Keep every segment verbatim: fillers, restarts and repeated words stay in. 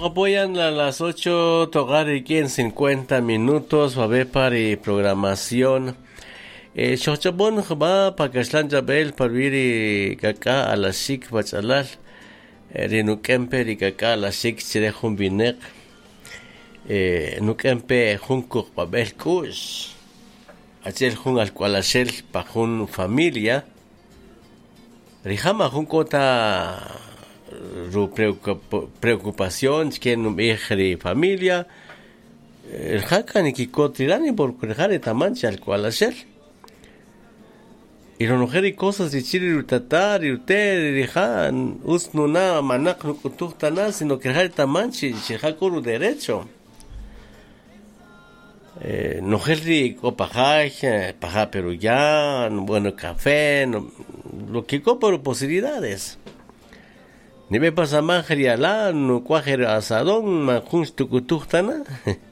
apoyan a las ocho, tocar aquí en cincuenta minutos, va a haber para programación. Eh, Shochabon va para que Slan Jabel para vivir caca a la chic bachalal. Rinukempe y caca a la chic chile jumbinek. Nukempe junkuk babel kush. Achel jun al cualachel pa jun familia. Rijama junkota ru preocupación que no me familia. El haka ni kikotirani por crear tamancha al cualachel. Y no hay cosas de chile y tatar y usted rijan us no na manak no kutuhtana sino que hay tamanchi chihakuru derecho. Eh, no hay copajaje, paja pero ya, bueno café, no, lo que compro posibilidades. Ni me pasa más riala, no cuajer asadón, ma junst tu kutuhtana.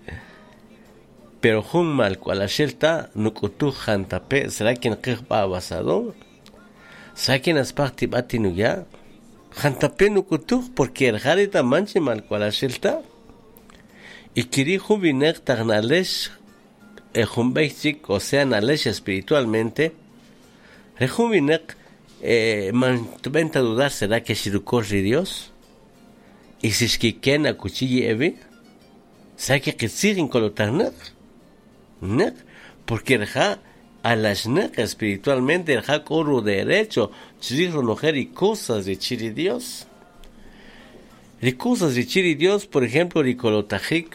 Pero jun mal cual shelta no kutu jantape será quien qba asadón. Será quien aspacti batinu ya. Jantape no kutu porque el jarita manche mal cual shelta. Y kiri jubinek tagnalesh e jumbeik o sea nalesh espiritualmente. El jubinek eh man tuventa dudar será que shirukorri Dios. Y si es que ken a cuchilli evi. Será que qitsirin kolotagnak. ¿No? Porque el ja a las neca espiritualmente el ja corro derecho chirro mujer y cosas de chiri Dios y cosas de chiri Dios por ejemplo ricolotajik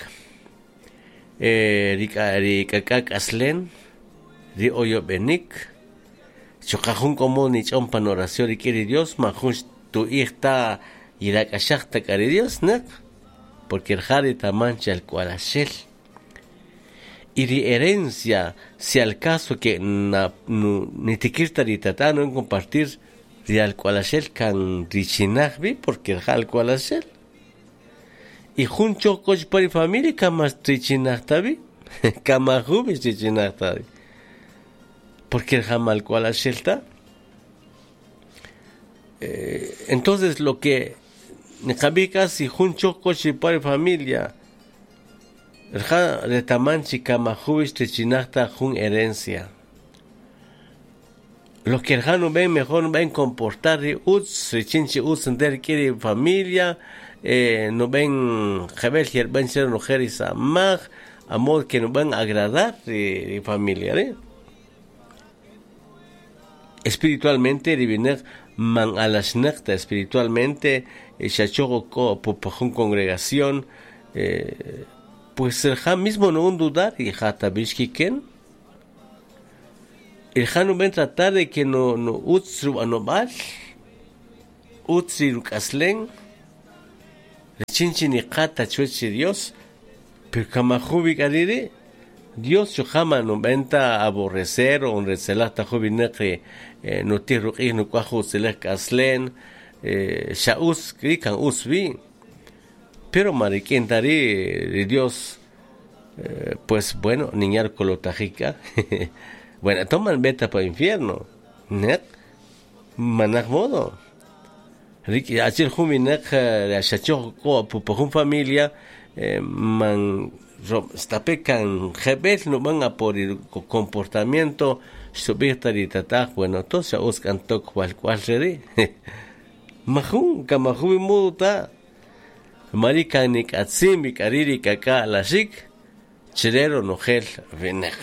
eh ricacacak aslen ri oyo benik chocajun como ni chompan oración y quiere Dios majun tu hija y la cachachta cari Dios ¿no? Porque el ja de tamancha el cualachel y de herencia, si al caso que na, nu, ni te quita ni tata no en compartir de al cualachel can richinagbi porque el al cualachel y juncho coch por familia camas richinagtabi camajubis richinagtabi porque el jamal cualachel ta eh, entonces lo que ni cabicas si juncho coch por familia el ja retamanchi kamajubis techinachta jun herencia. Lo que el ja no ven mejor no ven comportar de uts, rechinchi uts enter quiere familia, eh, no ven jebel hier ven ser mujer y samaj, amor que no ven agradar de, de familia, ¿eh? Espiritualmente diviner man a las necta espiritualmente, shachogo ko popajun congregación, eh, pues el ja mismo no un dudar y ja tabishki ken el ja no ven tratar de que no no utsru anobal utsru kaslen chinchin y kata chuechi Dios pero kamajubi kadiri Dios yo jama no venta aborrecer o recelata jubinekri no tirruqi no kwahu selek kaslen shaus krikan usbi. Pero mariquentari de Dios, eh, pues bueno, niñar colotajica. Bueno, toman beta para infierno. ¿Net? Manaj modo. Ricky, ayer juminek, de achacho, por un familia, man, stapecan, jebet, no van a por el comportamiento, subirta y tataj, bueno, entonces, oscan toc, cual, cual seré. Majun, kamajumi muta. Marika nik atzimi kariri kaka la shik chilero nogel venej.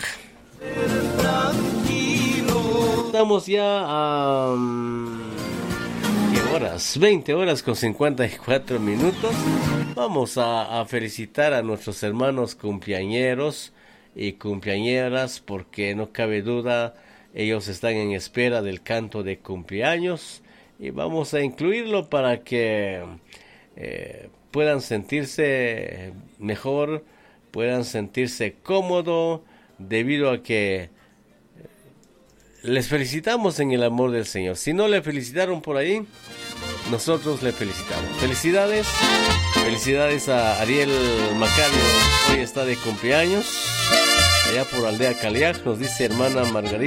Estamos ya a um, ¿qué horas? veinte horas con cincuenta y cuatro minutos. Vamos a, a felicitar a nuestros hermanos cumpleañeros y cumpleañeras porque no cabe duda ellos están en espera del canto de cumpleaños y vamos a incluirlo para que eh, puedan sentirse mejor, puedan sentirse cómodo, debido a que les felicitamos en el amor del Señor. Si no le felicitaron por ahí, nosotros le felicitamos. Felicidades, felicidades a Ariel Macario, hoy está de cumpleaños, allá por Aldea Caliaj, nos dice hermana Margarita.